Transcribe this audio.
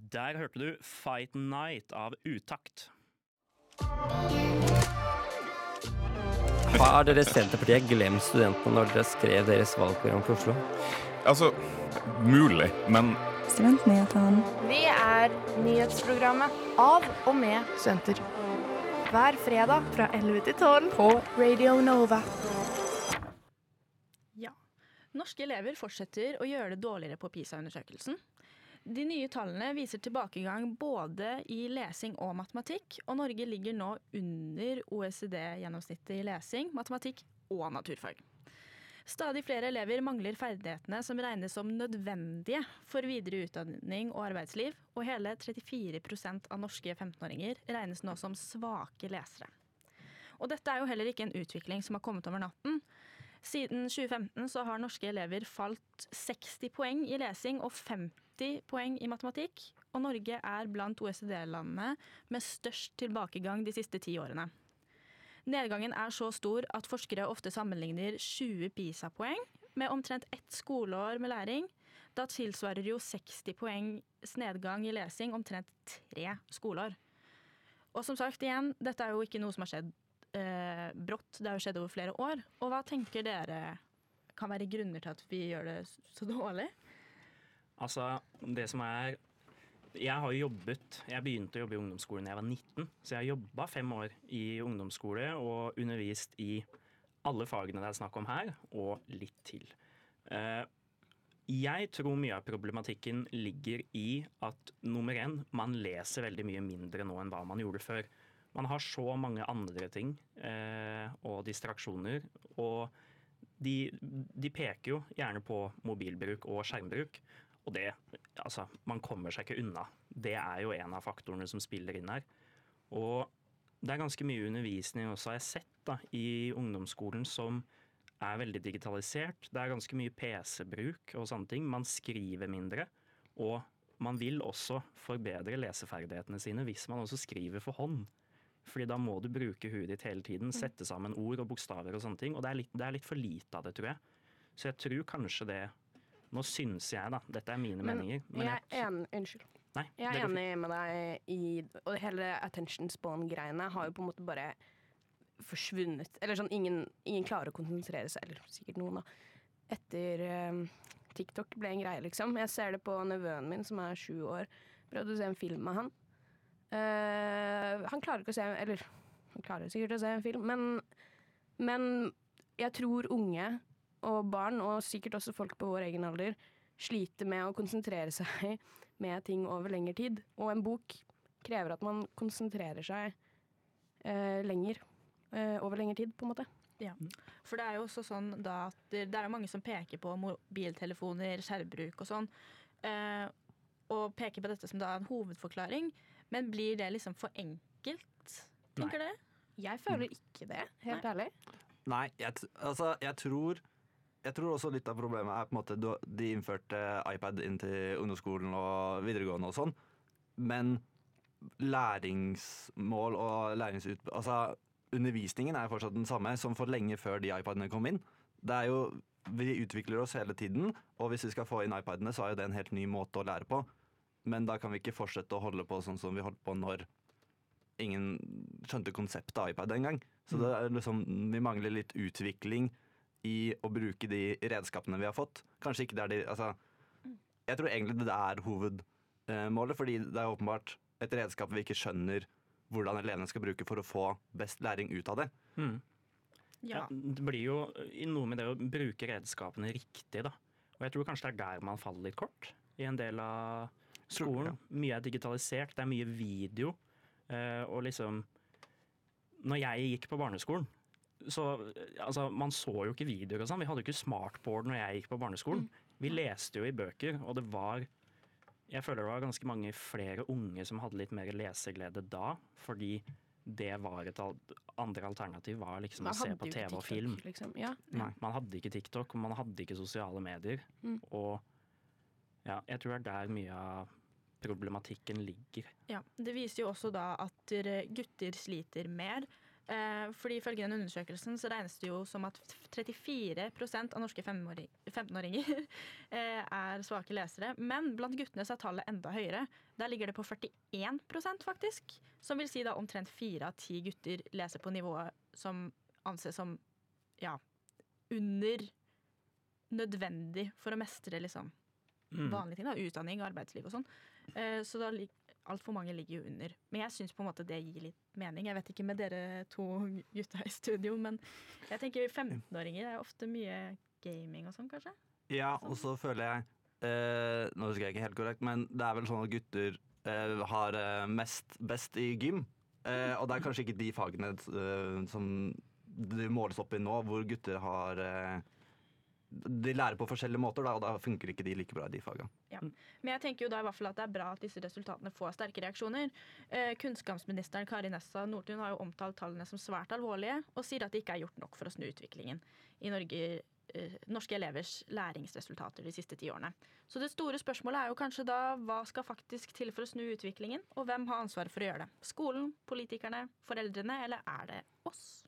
Der hørte du Fight Night av Utakt. Har dere Senterpartiet glemt studentene når dere skrev deres valgprogram for Oslo? Altså, mulig, men Studentnyhetene. Vi er nyhetsprogrammet av og med studenter. Hver fredag fra 11 til 12 på Radio Nova. Ja. Norske elever fortsetter å gjøre det dårligere på PISA-undersøkelsen. De nye tallene viser tilbakegang både i lesing og matematikk, og Norge ligger nå under OECD-gjennomsnittet i lesing, matematikk og naturfag. Stadig flere elever mangler ferdighetene som regnes som nødvendige for videre utdanning og arbeidsliv, og hele 34% av norske 15-åringer regnes nå som svake lesere. Og dette er jo heller ikke en utvikling som har kommet over natten. Siden 2015 så har norske elever falt 60 poeng i lesing og 50 poeng i matematikk, og Norge er blant OECD-landene med størst tilbakegang de siste 10 årene. Nedgangen er så stor at forskere ofte sammenligner 20 PISA-poeng med omtrent 1 skoleår med læring. Da tilsvarer jo 60 poengs nedgang i lesing omtrent 3 skoleår. Og som sagt igjen, dette er jo ikke noe som har skjedd brått, det har jo skjedd over flere år. Og hva tenker dere kan være grunner til at vi gjør det så dårlig? Altså, det som er jeg begynte å jobbe i ungdomsskolen da jeg var 19, så jeg har jobbet 5 år i ungdomsskole og undervist i alle fagene det er snakk om her, og litt til. Jeg tror mye av problematikken ligger i at nummer 1, man leser veldig mye mindre nå enn hva man gjorde før. Man har så mange andre ting og distraksjoner, og de peker jo gjerne på mobilbruk og skjermbruk. Og det, altså, man kommer seg ikke unna. Det er jo en av faktorene som spiller inn her. Og det er ganske mye undervisning også har jeg sett da, i ungdomsskolen som er veldig digitalisert. Det er ganske mye PC-bruk og sånne ting. Man skriver mindre, og man vil også forbedre leseferdighetene sine hvis man også skriver for hånd. Fordi da må du bruke huet ditt hele tiden, sette sammen ord og bokstaver og sånne ting. Og det er litt for lite av det, tror jeg. Så jeg tror kanskje det. Nå syns jeg da, dette er mine meninger. Men jeg er enig med deg i, og hele attention spawn-greiene har jo på en måte bare forsvunnet. Eller sånn, ingen klarer å konsentrere seg, eller sikkert noen da, etter TikTok ble en greie liksom. Jeg ser det på nevøen min som er 7 år, prøvde å se en film med han. Han klarer ikke å se, eller han klarer sikkert å se en film, men jeg tror unge og barn, og sikkert også folk på vår egen alder, sliter med å konsentrere seg med ting over lengre tid. Og en bok krever at man konsentrerer seg lenger, over lengre tid, på en måte. Ja, for det er jo også sånn da at det er jo mange som peker på mobiltelefoner, skjermbruk og sånn, og peker på dette som da en hovedforklaring, men blir det liksom for enkelt, tenker dere? Jeg føler ikke det, helt ærlig. Nei, jeg tror også litt av problemet er på en måte de innførte iPad inn til ungdomsskolen og videregående og sånn, men læringsmål og undervisningen er fortsatt den samme som for lenge før de iPadene kom inn. Det er jo, vi utvikler oss hele tiden, og hvis vi skal få inn iPadene så er jo det en helt ny måte å lære på, men da kan vi ikke fortsette å holde på sånn som vi holdt på når ingen skjønte konseptet av iPad engang. Så det er liksom, vi mangler litt utvikling i å bruke de redskapene vi har fått. Kanskje ikke det er jeg tror egentlig det er hovedmålet, fordi det er åpenbart et redskap vi ikke skjønner hvordan elevene skal bruke for å få best læring ut av det. Ja, det blir jo noe med det å bruke redskapene riktig da. Og jeg tror kanskje det er der man faller litt kort i en del av skolen. Mye er digitalisert, det er mye video, og liksom når jeg gikk på barneskolen, så altså, man så jo ikke videoer og sånn. Vi hadde jo ikke smartboard når jeg gikk på barneskolen. Vi leste jo i bøker, og jeg føler det var ganske mange flere unge som hadde litt mer leseglede da, fordi det var et andre alternativ var liksom å se på TV og film. Liksom. Ja. Nei, man hadde ikke TikTok, man hadde ikke sosiale medier, og ja, jeg tror det er der mye av problematikken ligger. Ja, det viser jo også da at gutter sliter mer Fordi ifølge den undersøkelsen så regnes det jo som at 34% av norske 15-åringer er svake lesere. Men blant guttene så er tallet enda høyere. Der ligger det på 41% faktisk. Som vil si da omtrent 4 av 10 gutter leser på nivået som anses som under nødvendig for å mestre liksom vanlige ting. Da, utdanning, arbeidsliv og sånn. Så da altfor mange ligger jo under. Men jeg synes på en måte det gir litt mening. Jeg vet ikke med dere 2 gutta i studio, men jeg tenker 15-åringer er ofte mye gaming og sånn, kanskje? Ja, og så føler jeg, nå husker jeg ikke helt korrekt, men det er vel sånn at gutter har best i gym. Og det er kanskje ikke de fagene som det måles opp i nå, hvor gutter har de lærer på forskjellige måter, og da funker ikke de like bra i de fagene. Ja. Men jeg tenker jo da i hvert fall at det er bra at disse resultatene får sterke reaksjoner. Kunnskapsministeren Kari Nessa Nordtun har jo omtalt tallene som svært alvorlige, og sier at det ikke er gjort nok for å snu utviklingen i norske elevers læringsresultater de siste 10 årene. Så det store spørsmålet er jo kanskje da, hva skal faktisk til for å snu utviklingen, og hvem har ansvaret for å gjøre det? Skolen, politikerne, foreldrene, eller er det oss?